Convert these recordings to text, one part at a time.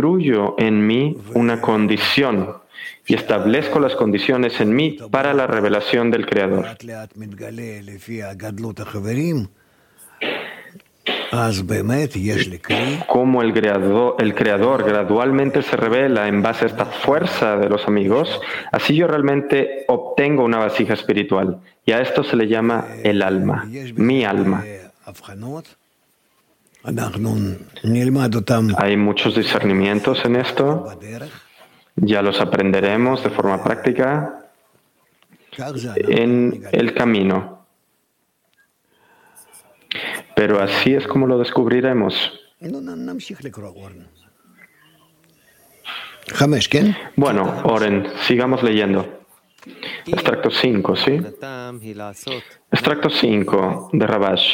construyo en mí una condición y establezco las condiciones en mí para la revelación del Creador. Como el creador gradualmente se revela en base a esta fuerza de los amigos, así yo realmente obtengo una vasija espiritual. Y a esto se le llama el alma, mi alma. Hay muchos discernimientos en esto. Ya los aprenderemos de forma práctica en el camino. Pero así es como lo descubriremos. Bueno, Oren, sigamos leyendo. Extracto 5, ¿sí? Extracto 5 de Rabash.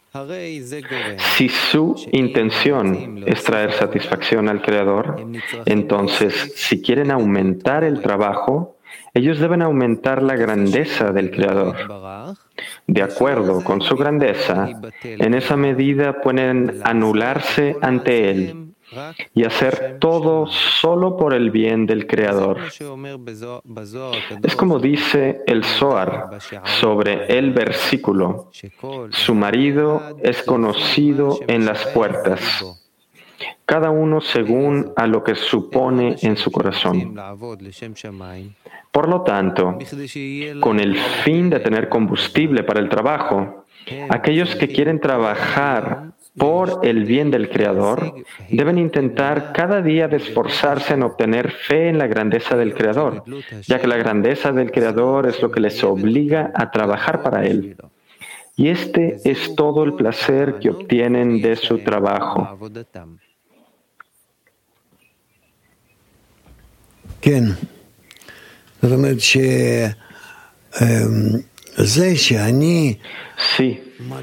Si su intención es traer satisfacción al Creador, entonces, si quieren aumentar el trabajo, ellos deben aumentar la grandeza del Creador. De acuerdo con su grandeza, en esa medida pueden anularse ante Él y hacer todo solo por el bien del Creador. Es como dice el Zohar sobre el versículo: su marido es conocido en las puertas, cada uno según a lo que supone en su corazón. Por lo tanto, con el fin de tener combustible para el trabajo, aquellos que quieren trabajar por el bien del Creador deben intentar cada día de esforzarse en obtener fe en la grandeza del Creador, ya que la grandeza del Creador es lo que les obliga a trabajar para Él. Y este es todo el placer que obtienen de su trabajo. Sí,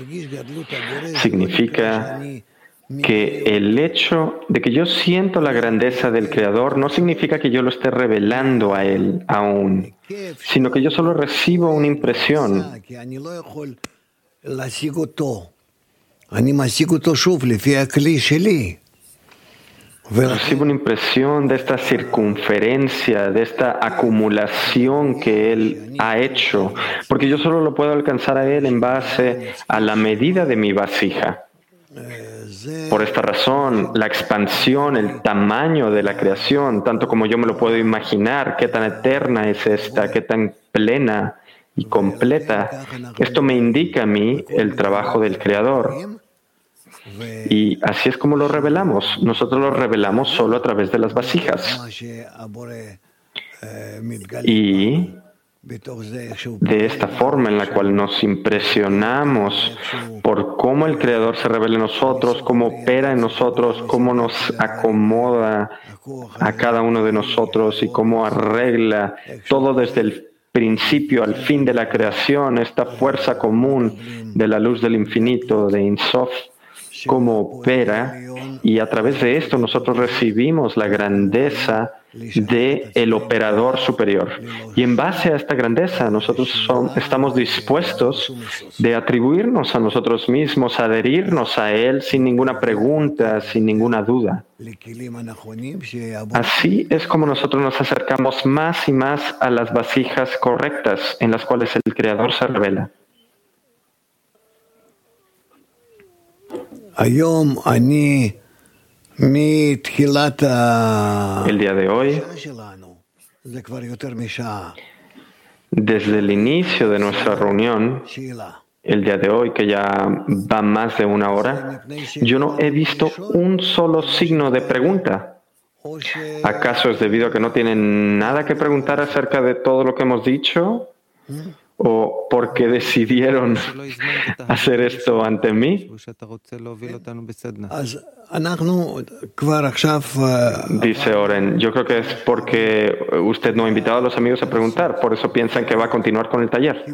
significa que el hecho de que yo siento la grandeza del Creador no significa que yo lo esté revelando a Él aún, sino que yo solo recibo una impresión. Recibo una impresión de esta circunferencia, de esta acumulación que Él ha hecho, porque yo solo lo puedo alcanzar a Él en base a la medida de mi vasija. Por esta razón, la expansión, el tamaño de la creación, tanto como yo me lo puedo imaginar, qué tan eterna es esta, qué tan plena y completa, esto me indica a mí el trabajo del Creador. Y así es como lo revelamos. Nosotros lo revelamos solo a través de las vasijas. Y de esta forma en la cual nos impresionamos por cómo el Creador se revela en nosotros, cómo opera en nosotros, cómo nos acomoda a cada uno de nosotros y cómo arregla todo desde el principio al fin de la creación, esta fuerza común de la luz del infinito, de Ein Sof, cómo opera, y a través de esto nosotros recibimos la grandeza del operador superior. Y en base a esta grandeza nosotros estamos dispuestos de atribuirnos a nosotros mismos, adherirnos a Él sin ninguna pregunta, sin ninguna duda. Así es como nosotros nos acercamos más y más a las vasijas correctas en las cuales el Creador se revela. El día de hoy, desde el inicio de nuestra reunión, el día de hoy, que ya va más de una hora, yo no he visto un solo signo de pregunta. ¿Acaso es debido a que no tienen nada que preguntar acerca de todo lo que hemos dicho? ¿O porque decidieron hacer esto ante mí? Dice Oren, yo creo que es porque usted no ha invitado a los amigos a preguntar, por eso piensan que va a continuar con el taller.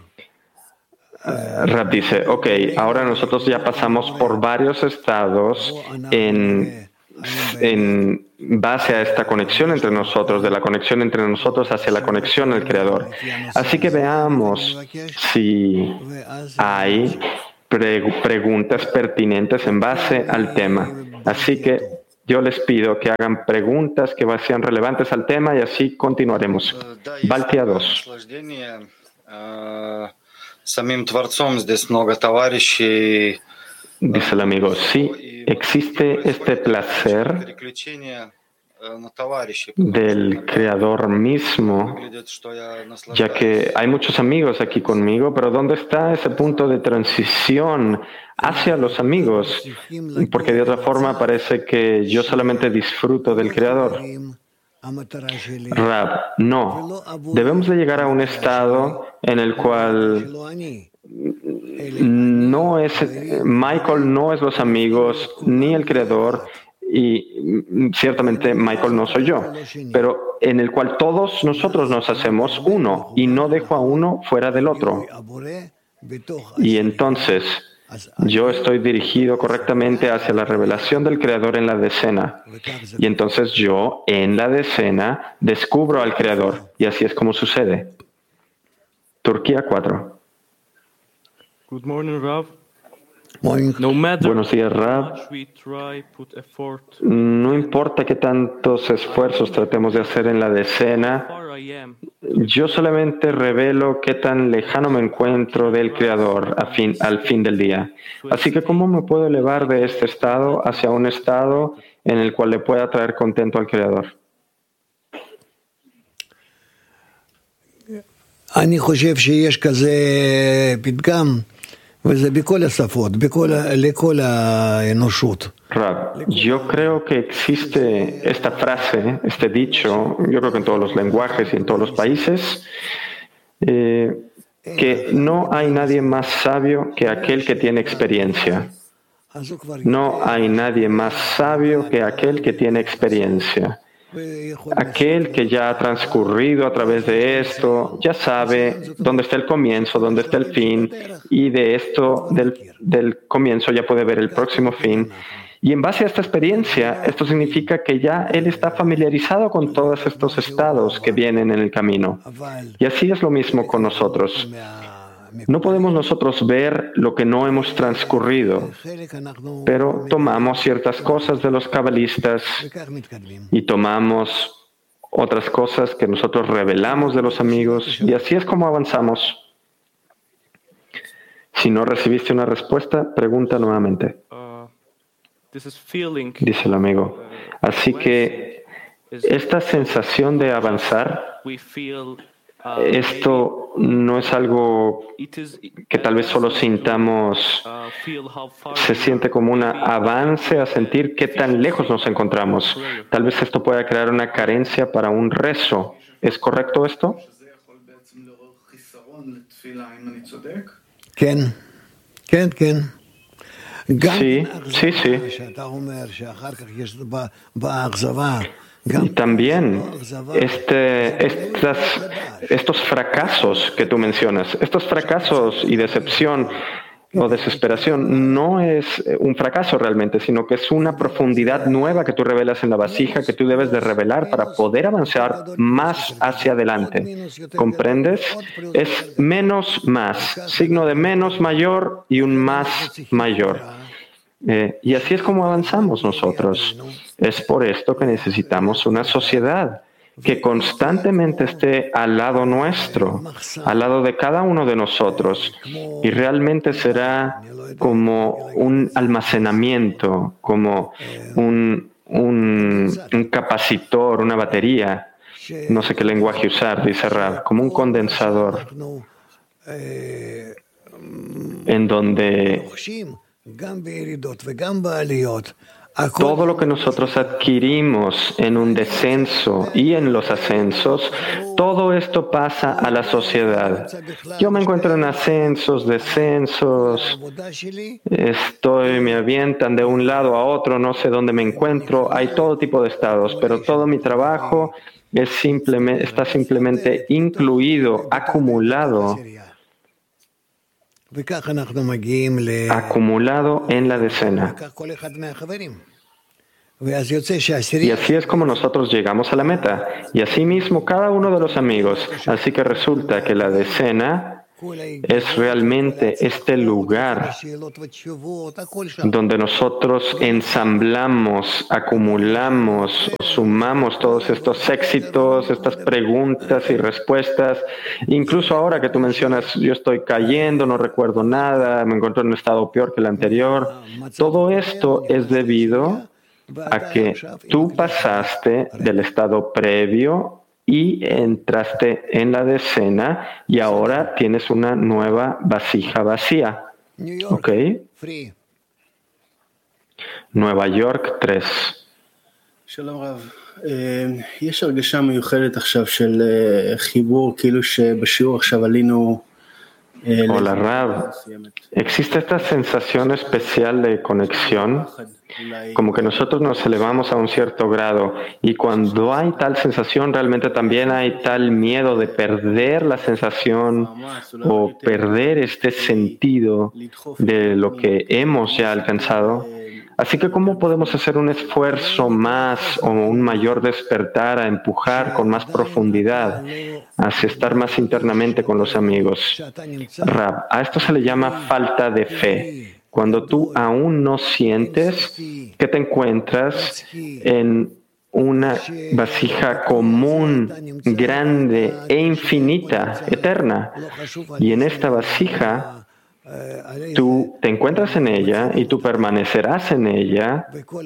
Rab dice, ok, ahora nosotros ya pasamos por varios estados en base a esta conexión entre nosotros, de la conexión entre nosotros hacia la conexión al Creador. Así que veamos si hay preguntas pertinentes en base al tema. Así que Yo les pido que hagan preguntas que sean relevantes al tema y así continuaremos. Baltia 2. Dice el amigo, sí, existe este placer del Creador mismo, ya que hay muchos amigos aquí conmigo, pero ¿dónde está ese punto de transición hacia los amigos? Porque de otra forma parece que yo solamente disfruto del Creador. Rab, no. Debemos de llegar a un estado en el cual Michael no es los amigos, ni el Creador, y ciertamente Michael no soy yo, pero en el cual todos nosotros nos hacemos uno y no dejo a uno fuera del otro. Y entonces yo estoy dirigido correctamente hacia la revelación del Creador en la decena. Y entonces yo en la decena descubro al Creador. Y así es como sucede. Turquía 4. Good morning, Rav. Buenos días, Rab. No importa qué tantos esfuerzos tratemos de hacer en la decena, yo solamente revelo qué tan lejano me encuentro del Creador al fin del día. Así que, ¿cómo me puedo elevar de este estado hacia un estado en el cual le pueda traer contento al Creador? אני חושב שיש כזה פתגם, וזה בכל השפות, לכל האנושות. Rab, yo creo que existe esta frase, este dicho, yo creo que en todos los lenguajes y en todos los países, que no hay nadie más sabio que aquel que tiene experiencia. No hay nadie más sabio que aquel que tiene experiencia. Aquel que ya ha transcurrido a través de esto, ya sabe dónde está el comienzo, dónde está el fin, y de esto, del comienzo, ya puede ver el próximo fin. Y en base a esta experiencia, esto significa que ya él está familiarizado con todos estos estados que vienen en el camino. Y así es lo mismo con nosotros. No podemos nosotros ver lo que no hemos transcurrido, pero tomamos ciertas cosas de los cabalistas y tomamos otras cosas que nosotros revelamos de los amigos, y así es como avanzamos. Si no recibiste una respuesta, pregunta nuevamente. Dice el amigo. Así que esta sensación de avanzar, esto no es algo que tal vez solo sintamos, se siente como un avance a sentir qué tan lejos nos encontramos. Tal vez esto pueda crear una carencia para un rezo. ¿Es correcto esto? Sí. Y también estos fracasos que tú mencionas, estos fracasos y decepción o desesperación, no es un fracaso realmente, sino que es una profundidad nueva que tú revelas en la vasija, que tú debes de revelar para poder avanzar más hacia adelante. ¿Comprendes? Es menos más, signo de menos mayor y un más mayor. Y así es como avanzamos nosotros. Es por esto que necesitamos una sociedad que constantemente esté al lado nuestro, al lado de cada uno de nosotros, y realmente será como un almacenamiento, como un capacitor, una batería, no sé qué lenguaje usar, dice Rab, como un condensador, en donde todo lo que nosotros adquirimos en un descenso y en los ascensos, todo esto pasa a la sociedad. Yo me encuentro en ascensos, descensos, me avientan de un lado a otro, no sé dónde me encuentro, hay todo tipo de estados, pero todo mi trabajo está simplemente incluido, acumulado en la decena. Y así es como nosotros llegamos a la meta. Y así mismo cada uno de los amigos. Así que resulta que la decena es realmente este lugar donde nosotros ensamblamos, acumulamos, sumamos todos estos éxitos, estas preguntas y respuestas. Incluso ahora que tú mencionas, yo estoy cayendo, no recuerdo nada, me encuentro en un estado peor que el anterior. Todo esto es debido a que tú pasaste del estado previo y entraste en la decena y ahora tienes una nueva vasija vacía. ¿Ok? Nueva York 3. שלום רב, יש הרגשה מיוחדת עכשיו של חיבור, כאילו שבשיעור עכשיו עלינו. Hola Rab, existe esta sensación especial de conexión, como que nosotros nos elevamos a un cierto grado y cuando hay tal sensación realmente también hay tal miedo de perder la sensación o perder este sentido de lo que hemos ya alcanzado. Así que ¿cómo podemos hacer un esfuerzo más o un mayor despertar a empujar con más profundidad hacia estar más internamente con los amigos? Rab, a esto se le llama falta de fe. Cuando tú aún no sientes que te encuentras en una vasija común, grande e infinita, eterna. Y en esta vasija tú te encuentras en ella y tú permanecerás en ella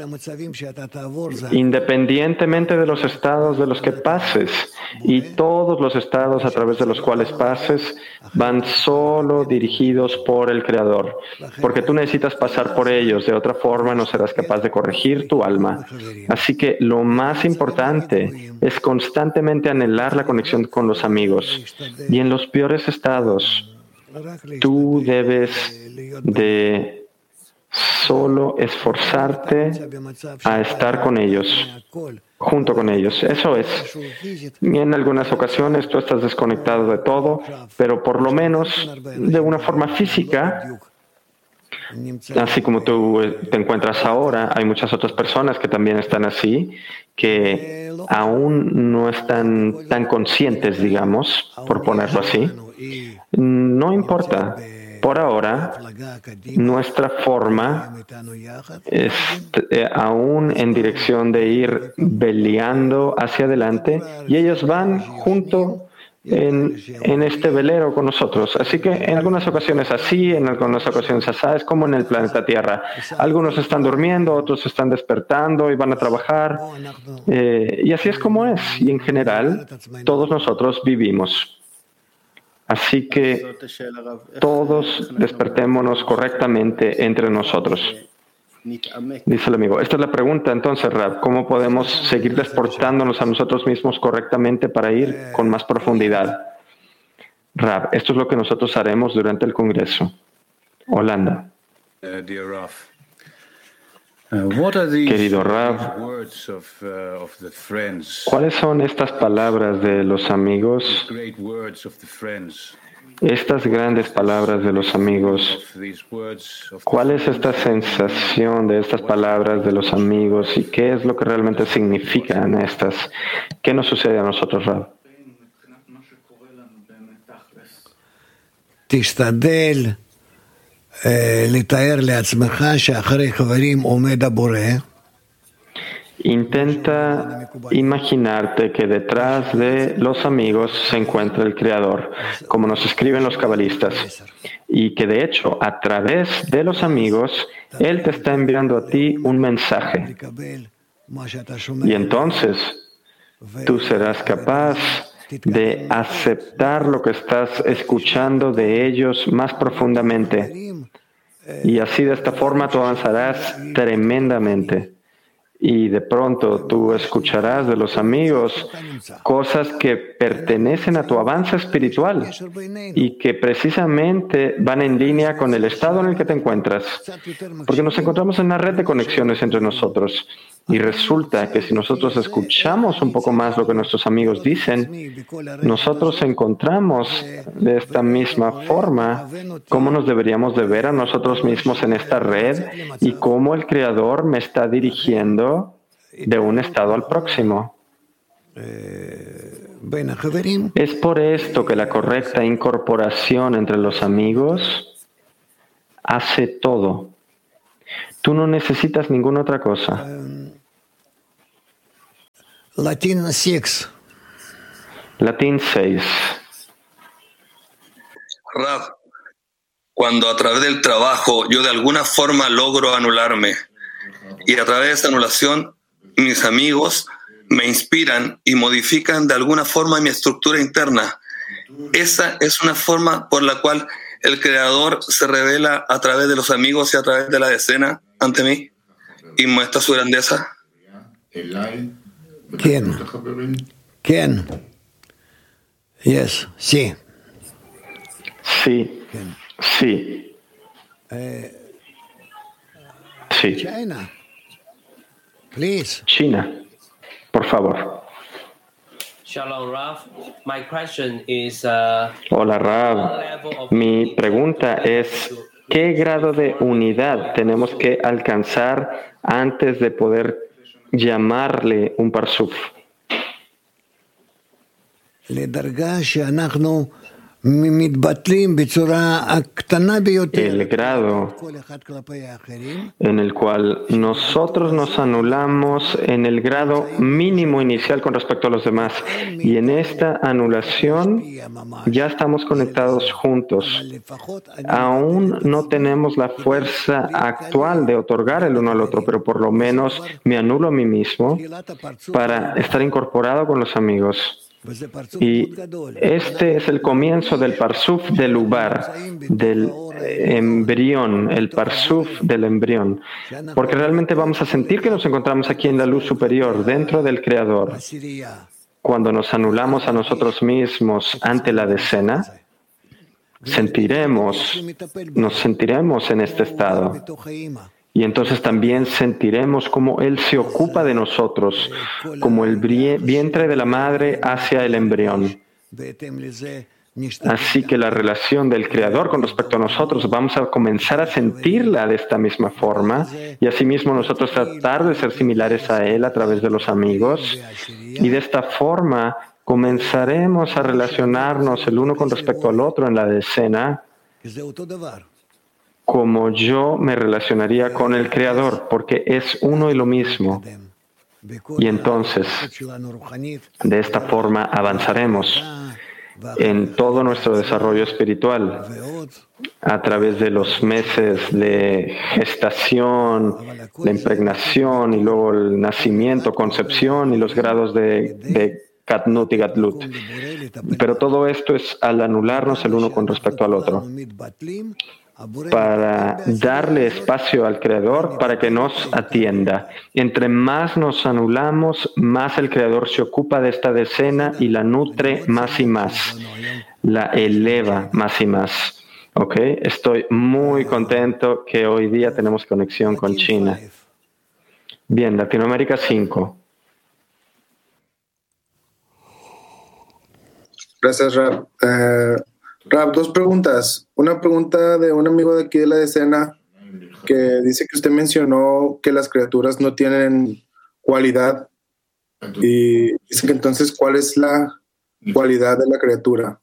independientemente de los estados de los que pases. Y todos los estados a través de los cuales pases van solo dirigidos por el Creador, porque tú necesitas pasar por ellos, de otra forma no serás capaz de corregir tu alma. Así que lo más importante es constantemente anhelar la conexión con los amigos. Y en los peores estados, tú debes de solo esforzarte a estar con ellos, junto con ellos. Eso es. Y en algunas ocasiones tú estás desconectado de todo, pero por lo menos de una forma física, así como tú te encuentras ahora, hay muchas otras personas que también están así, que aún no están tan conscientes, digamos, por ponerlo así. No importa. Por ahora, nuestra forma es aún en dirección de ir veleando hacia adelante y ellos van junto en este velero con nosotros. Así que en algunas ocasiones así, en algunas ocasiones así, es como en el planeta Tierra. Algunos están durmiendo, otros están despertando y van a trabajar. Y así es como es. Y en general, todos nosotros vivimos. Así que todos despertémonos correctamente entre nosotros. Dice el amigo. Esta es la pregunta entonces, Rab. ¿Cómo podemos seguir desportándonos a nosotros mismos correctamente para ir con más profundidad? Rab, esto es lo que nosotros haremos durante el Congreso. Holanda. Querido Rab, ¿cuáles son estas palabras de los amigos? Estas grandes palabras de los amigos. ¿Cuál es esta sensación de estas palabras de los amigos y qué es lo que realmente significan estas? ¿Qué nos sucede a nosotros, Rab? תשתדל לתאר לעצמך שאחרי חברים עומד הבורא. Intenta imaginarte que detrás de los amigos se encuentra el Creador, como nos escriben los cabalistas, y que de hecho a través de los amigos Él te está enviando a ti un mensaje. Y entonces tú serás capaz de aceptar lo que estás escuchando de ellos más profundamente. Y así de esta forma tú avanzarás tremendamente. Y de pronto tú escucharás de los amigos cosas que pertenecen a tu avance espiritual y que precisamente van en línea con el estado en el que te encuentras. Porque nos encontramos en una red de conexiones entre nosotros. Y resulta que si nosotros escuchamos un poco más lo que nuestros amigos dicen, nosotros encontramos de esta misma forma cómo nos deberíamos de ver a nosotros mismos en esta red y cómo el Creador me está dirigiendo de un estado al próximo. Es por esto que la correcta incorporación entre los amigos hace todo. Tú no necesitas ninguna otra cosa. Latín 6. Latín 6. Rav, cuando a través del trabajo yo de alguna forma logro anularme y a través de esta anulación mis amigos me inspiran y modifican de alguna forma mi estructura interna. Esa es una forma por la cual el Creador se revela a través de los amigos y a través de la decena ante mí y muestra su grandeza. ¿Quién? ¿Quién? Yes, sí. Sí, sí. Sí. China. Please. China, por favor. Shalom, Rav. My question is, Hola, Rav. Mi pregunta es, ¿qué grado de unidad tenemos que alcanzar antes de poder llamarle un parsuf? El grado en el cual nosotros nos anulamos en el grado mínimo inicial con respecto a los demás. Y en esta anulación ya estamos conectados juntos. Aún no tenemos la fuerza actual de otorgar el uno al otro, pero por lo menos me anulo a mí mismo para estar incorporado con los amigos. Y este es el comienzo del parsuf del ubar, del embrión, el parsuf del embrión, porque realmente vamos a sentir que nos encontramos aquí en la luz superior, dentro del Creador. Cuando nos anulamos a nosotros mismos ante la decena, nos sentiremos en este estado. Y entonces también sentiremos cómo Él se ocupa de nosotros, como el vientre de la madre hacia el embrión. Así que la relación del Creador con respecto a nosotros vamos a comenzar a sentirla de esta misma forma y asimismo nosotros tratar de ser similares a Él a través de los amigos. Y de esta forma comenzaremos a relacionarnos el uno con respecto al otro en la decena, como yo me relacionaría con el Creador, porque es uno y lo mismo. Y entonces, de esta forma avanzaremos en todo nuestro desarrollo espiritual a través de los meses de gestación, la impregnación y luego el nacimiento, concepción y los grados de Katnut y Gatlut. Pero todo esto es al anularnos el uno con respecto al otro, para darle espacio al Creador para que nos atienda. Entre más nos anulamos, más el Creador se ocupa de esta decena y la nutre más y más, la eleva más y más. ¿Ok? Estoy muy contento que hoy día tenemos conexión con China. Bien, Latinoamérica 5. Gracias, Rab. Rab, dos preguntas. Una pregunta de un amigo de aquí de la decena que dice que usted mencionó que las criaturas no tienen cualidad y dice que entonces, ¿cuál es la cualidad de la criatura?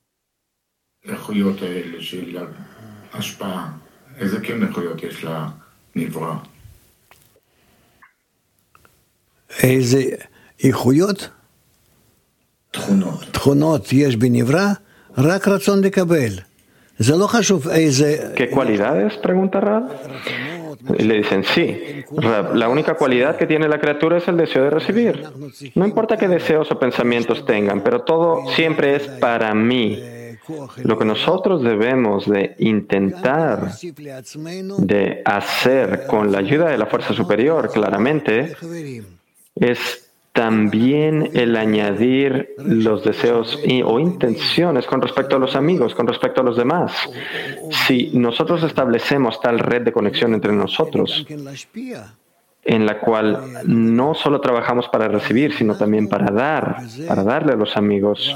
¿Qué cualidades? Pregunta Rab. Y le dicen, sí, Rab, la única cualidad que tiene la criatura es el deseo de recibir. No importa qué deseos o pensamientos tengan, pero todo siempre es para mí. Lo que nosotros debemos de intentar de hacer con la ayuda de la fuerza superior, claramente, es también el añadir los deseos o intenciones con respecto a los amigos, con respecto a los demás. Si nosotros establecemos tal red de conexión entre nosotros, en la cual no solo trabajamos para recibir, sino también para darle a los amigos,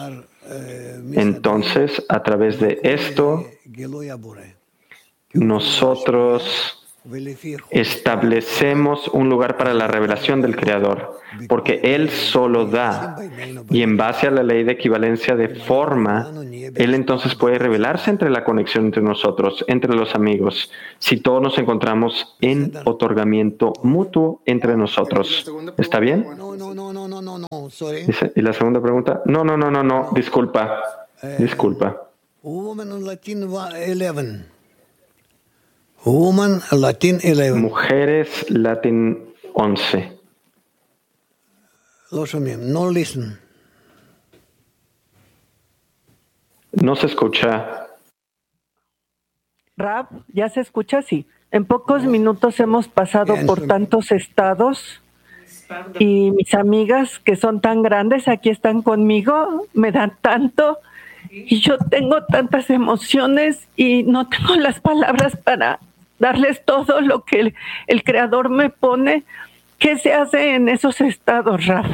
entonces, a través de esto, nosotros establecemos un lugar para la revelación del Creador, porque Él solo da, y en base a la ley de equivalencia de forma, Él entonces puede revelarse entre la conexión entre nosotros, entre los amigos, si todos nos encontramos en otorgamiento mutuo entre nosotros. ¿Está bien? Dice, ¿y la segunda pregunta? No, disculpa. Mujeres Latin 11. No listen. No se escucha. Rab, ¿ya se escucha? Sí. En pocos minutos hemos pasado por tantos estados y mis amigas que son tan grandes aquí están conmigo, me dan tanto y yo tengo tantas emociones y no tengo las palabras para darles todo lo que el Creador me pone. ¿Qué se hace en esos estados, Rab?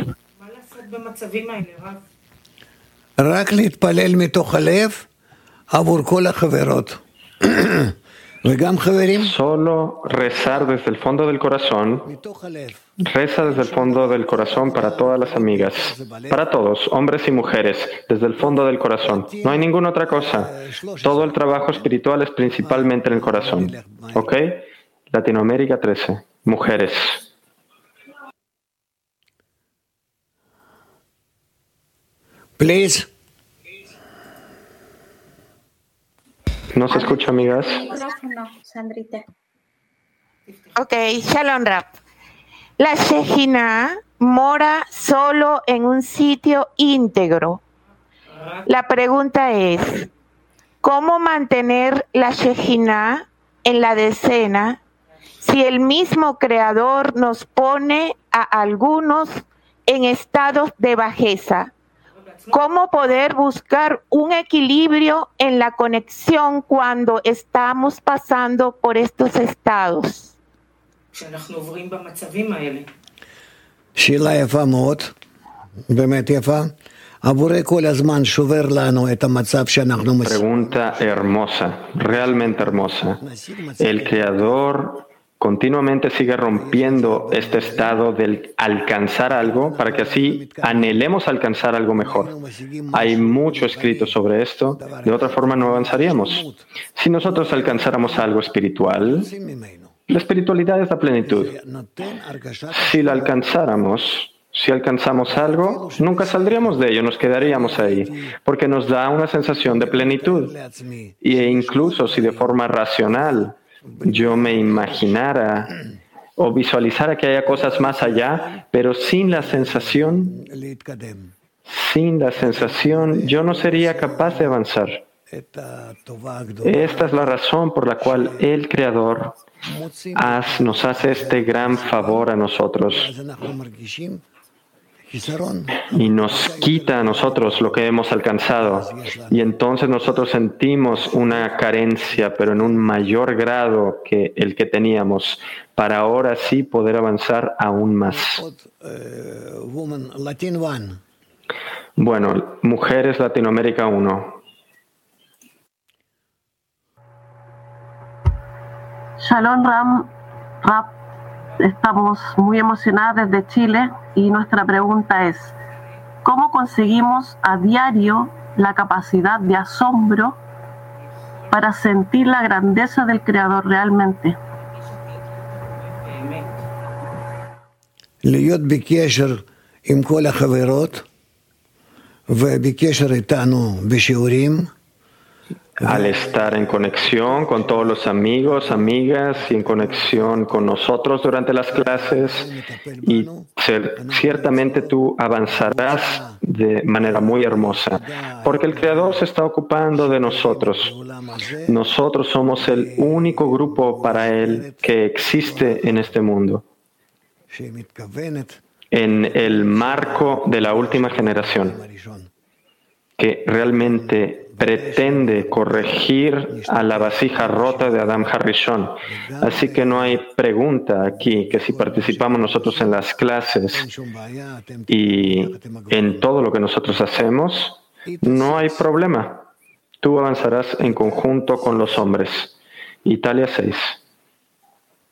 רק להתפלל מתוך הלב עבור כל החברות. וגם חברים. Solo rezar desde el fondo del corazón. Reza desde el fondo del corazón para todas las amigas, para todos, hombres y mujeres, desde el fondo del corazón. No hay ninguna otra cosa. Todo el trabajo espiritual es principalmente en el corazón. ¿Ok? Latinoamérica 13. Mujeres. Please. ¿No se escucha, amigas? Ok, Shalom Rab. La Shejina mora solo en un sitio íntegro. La pregunta es, ¿cómo mantener la Shejina en la decena si el mismo Creador nos pone a algunos en estados de bajeza? ¿Cómo poder buscar un equilibrio en la conexión cuando estamos pasando por estos estados? שאלה יפה מאוד, באמת יפה. עבורי כל הזמן שובר לנו את המצב שאנחנו Pregunta hermosa, realmente hermosa. El Creador continuamente sigue rompiendo este estado del alcanzar algo para que así anhelemos alcanzar algo mejor. Hay mucho escrito sobre esto, de otra forma no avanzaríamos. Si nosotros alcanzáramos algo espiritual, la espiritualidad es la plenitud. Si la alcanzáramos, si alcanzamos algo, nunca saldríamos de ello, nos quedaríamos ahí, porque nos da una sensación de plenitud. E incluso si de forma racional yo me imaginara o visualizara que haya cosas más allá, pero sin la sensación, yo no sería capaz de avanzar. Esta es la razón por la cual el Creador nos hace este gran favor a nosotros y nos quita a nosotros lo que hemos alcanzado, y entonces nosotros sentimos una carencia, pero en un mayor grado que el que teníamos, para ahora sí poder avanzar aún más. Bueno, Mujeres Latinoamérica 1. Shalom Rab, estamos muy emocionadas desde Chile y nuestra pregunta es, ¿cómo conseguimos a diario la capacidad de asombro para sentir la grandeza del Creador realmente? להיות בקשר עם כל החברות ובקשר איתנו בשיעורים. Al estar en conexión con todos los amigos, amigas y en conexión con nosotros durante las clases, y ciertamente tú avanzarás de manera muy hermosa, porque el Creador se está ocupando de nosotros. Nosotros somos el único grupo para Él que existe en este mundo, en el marco de la última generación, que realmente pretende corregir a la vasija rota de Adam Harishon. Así que no hay pregunta aquí que si participamos nosotros en las clases y en todo lo que nosotros hacemos, no hay problema. Tú avanzarás en conjunto con los hombres. Italia 6.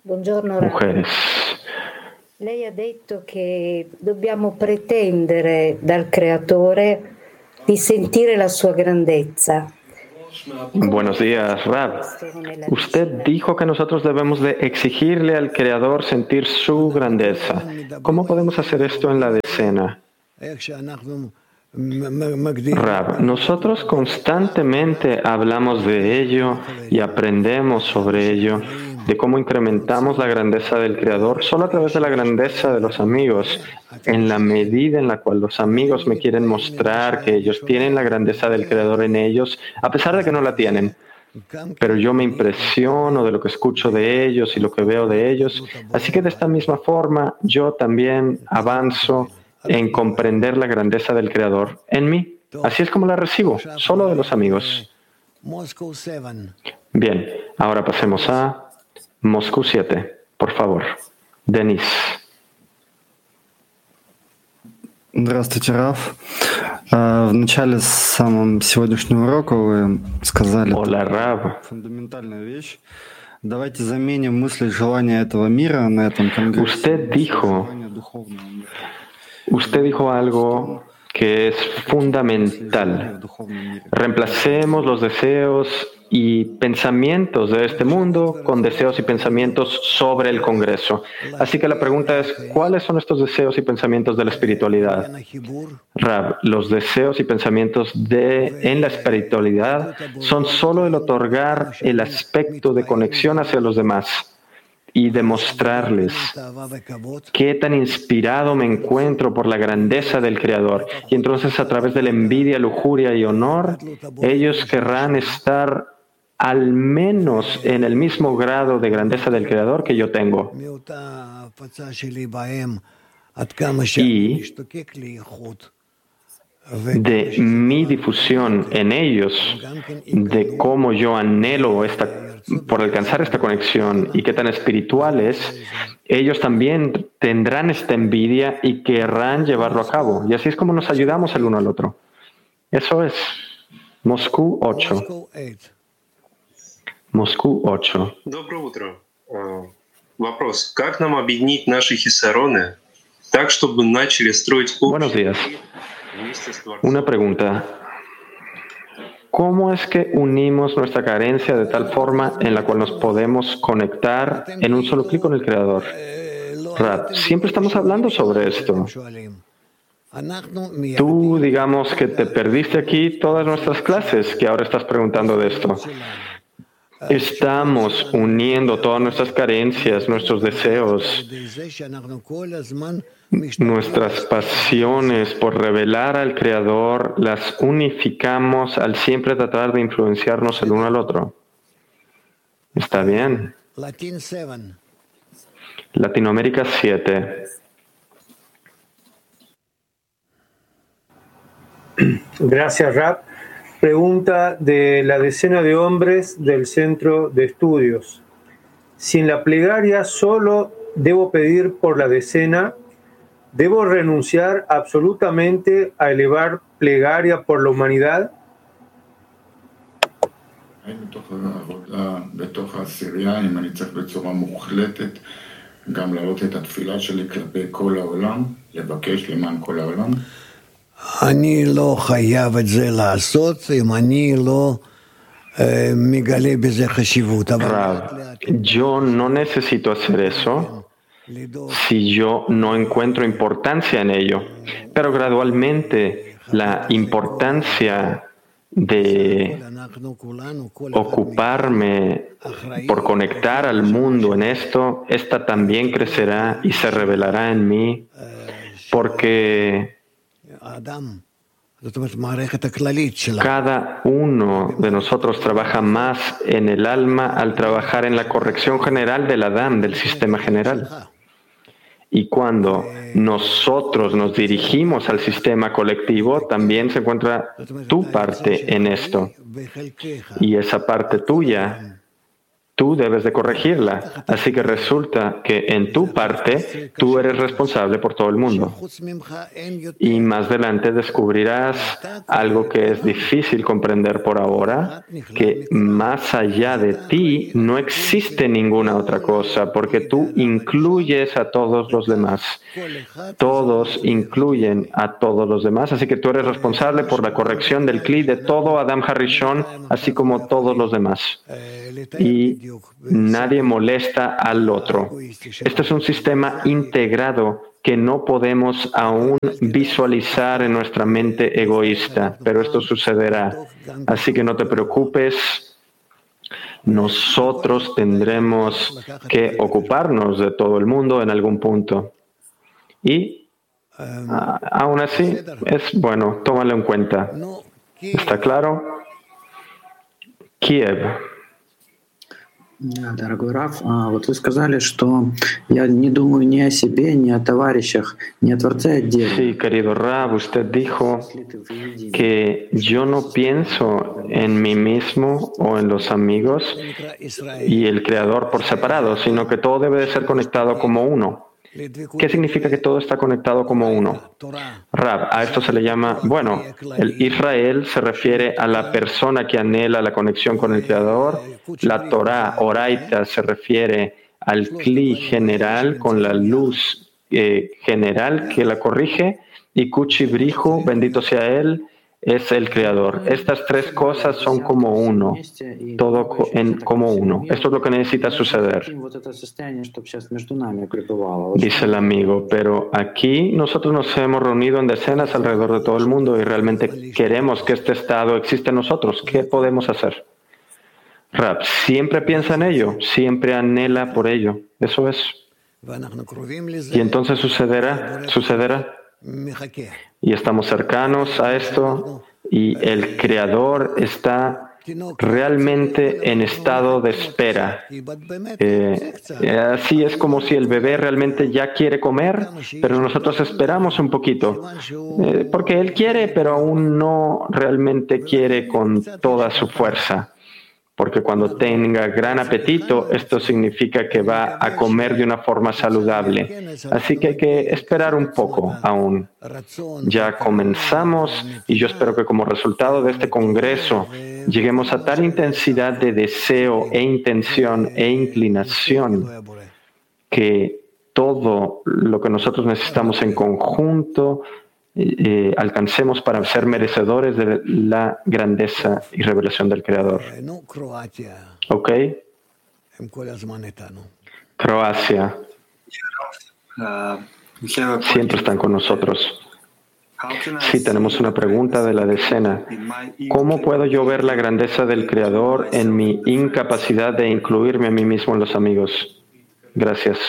mujeres. Lei ha detto che dobbiamo pretendere dal Creatore di sentire la sua grandezza. Buenos días, Rab. Usted dijo que nosotros debemos de exigirle al Creador sentir su grandeza. ¿Cómo podemos hacer esto en la decena? Rab, nosotros constantemente hablamos de ello y aprendemos sobre ello, de cómo incrementamos la grandeza del Creador solo a través de la grandeza de los amigos, en la medida en la cual los amigos me quieren mostrar que ellos tienen la grandeza del Creador en ellos, a pesar de que no la tienen. Pero yo me impresiono de lo que escucho de ellos y lo que veo de ellos, así que de esta misma forma yo también avanzo en comprender la grandeza del Creador en mí. Así es como la recibo, solo de los amigos. Bien, ahora pasemos a Moscú 7, por favor. Denis. Здравствуйте, Раф. В начале самого сегодняшнего урока вы сказали фундаментальную вещь. Давайте заменим мысли и желания этого мира на этом конгрессе. Usted dijo algo que es fundamental. Reemplacemos los deseos y pensamientos de este mundo con deseos y pensamientos sobre el Congreso. Así que la pregunta es, ¿cuáles son estos deseos y pensamientos de la espiritualidad? Rab, los deseos y pensamientos en la espiritualidad son solo el otorgar el aspecto de conexión hacia los demás y demostrarles qué tan inspirado me encuentro por la grandeza del Creador. Y entonces a través de la envidia, lujuria y honor, ellos querrán estar al menos en el mismo grado de grandeza del Creador que yo tengo. Y de mi difusión en ellos, de cómo yo anhelo por alcanzar esta conexión y qué tan espirituales, ellos también tendrán esta envidia y querrán llevarlo a cabo. Y así es como nos ayudamos el uno al otro. Eso es Moscú 8. Moscú 8. Доброе утро. Вопрос. Как нам объединить наши хиссароны так, чтобы начали строить Buenos días. Una pregunta. ¿Cómo es que unimos nuestra carencia de tal forma en la cual nos podemos conectar en un solo clic con el Creador? Rab, siempre estamos hablando sobre esto. Tú, digamos que te perdiste aquí todas nuestras clases, que ahora estás preguntando de esto. Estamos uniendo todas nuestras carencias, nuestros deseos, nuestras pasiones por revelar al Creador, las unificamos al siempre tratar de influenciarnos el uno al otro. ¿Está bien? Latinoamérica 7. Gracias, Rab. Pregunta de la decena de hombres del Centro de Estudios. Si en la plegaria solo debo pedir por la decena, ¿debo renunciar absolutamente a elevar plegaria por la humanidad? Yo no necesito hacer eso si yo no encuentro importancia en ello, pero gradualmente la importancia de ocuparme por conectar al mundo en esto, esta también crecerá y se revelará en mí, porque cada uno de nosotros trabaja más en el alma al trabajar en la corrección general del Adam, del sistema general. Y cuando nosotros nos dirigimos al sistema colectivo, también se encuentra tu parte en esto. Y esa parte tuya tú debes de corregirla. Así que resulta que en tu parte, tú eres responsable por todo el mundo. Y más adelante descubrirás algo que es difícil comprender por ahora, que más allá de ti no existe ninguna otra cosa, porque tú incluyes a todos los demás. Todos incluyen a todos los demás, así que tú eres responsable por la corrección del Kli de todo Adam Harishon, así como todos los demás. Y nadie molesta al otro. Este es un sistema integrado que no podemos aún visualizar en nuestra mente egoísta, pero esto sucederá. Así que no te preocupes. Nosotros tendremos que ocuparnos de todo el mundo en algún punto. Y aún así, es bueno, tómalo en cuenta. ¿Está claro? Kiev. Дорогой Раф, вот вы сказали, что я не думаю ни о себе, ни о товарищах, ни о Творце отдельно. Sí, querido Rav, usted dijo que yo no pienso en mí mismo o en los amigos y el Creador por separado, sino que todo debe de ser conectado como uno. ¿Qué significa que todo está conectado como uno? Rab, a esto se le llama, bueno, el Israel se refiere a la persona que anhela la conexión con el Creador, la Torah, Oraita, se refiere al Kli general con la luz general que la corrige, y Kuchi Brihu, bendito sea Él, es el Creador. Estas tres cosas son como uno, todo como uno. Esto es lo que necesita suceder. Dice el amigo, pero aquí nosotros nos hemos reunido en decenas alrededor de todo el mundo y realmente queremos que este estado exista en nosotros. ¿Qué podemos hacer? Rab, siempre piensa en ello, siempre anhela por ello. Eso es. Y entonces sucederá. Y estamos cercanos a esto y el Creador está realmente en estado de espera. Así es como si el bebé realmente ya quiere comer, pero nosotros esperamos un poquito, porque él quiere, pero aún no realmente quiere con toda su fuerza. Porque cuando tenga gran apetito, esto significa que va a comer de una forma saludable. Así que hay que esperar un poco aún. Ya comenzamos y yo espero que como resultado de este congreso lleguemos a tal intensidad de deseo e intención e inclinación que todo lo que nosotros necesitamos en conjunto alcancemos para ser merecedores de la grandeza y revelación del Creador. ¿Ok? Croacia. Siempre están con nosotros. Sí, tenemos una pregunta de la decena. ¿Cómo puedo yo ver la grandeza del Creador en mi incapacidad de incluirme a mí mismo en los amigos? Gracias.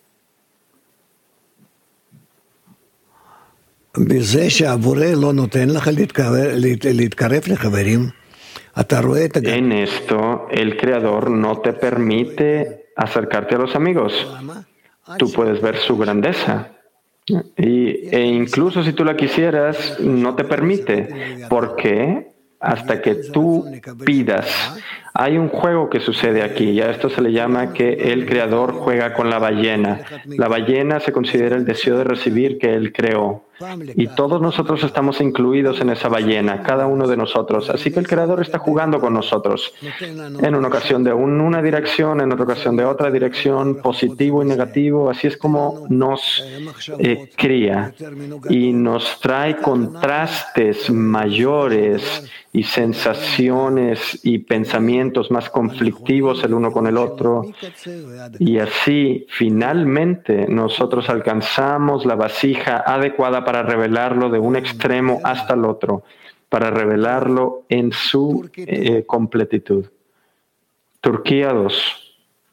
En esto, el Creador no te permite acercarte a los amigos. Tú puedes ver su grandeza. E incluso si tú la quisieras, no te permite. ¿Por qué? Hasta que tú pidas. Hay un juego que sucede aquí, y a esto se le llama que el Creador juega con la ballena. La ballena se considera el deseo de recibir que Él creó. Y todos nosotros estamos incluidos en esa ballena, cada uno de nosotros. Así que el Creador está jugando con nosotros. En una ocasión de una dirección, en otra ocasión de otra dirección, positivo y negativo. Así es como nos cría y nos trae contrastes mayores y sensaciones y pensamientos más conflictivos el uno con el otro. Y así, finalmente, nosotros alcanzamos la vasija adecuada para revelarlo de un extremo hasta el otro, para revelarlo en su completitud. Turquía 2.